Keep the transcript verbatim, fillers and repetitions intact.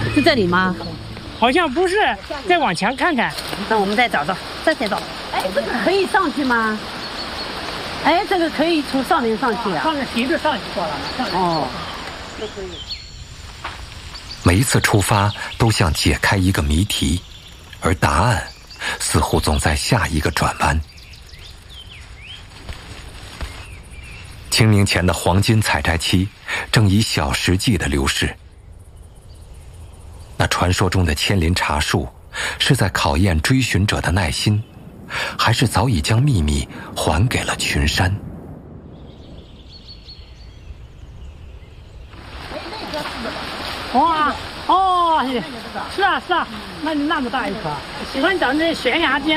是这里吗？ 好像不是，再往前看看。 那我们再找找，再再找。哎，这个可以上去吗？哎，这个可以从上面上去啊？ 上面提着上去过了。 哦，就可以。 每一次出发都像解开一个谜题，而答案似乎总在下一个转弯。清明前的黄金采摘期正以小时计的流逝。那传说中的千林茶树是在考验追寻者的耐心，还是早已将秘密还给了群山？ 哇，哦，是啊是啊，那那么大一棵，喜欢长在悬崖边。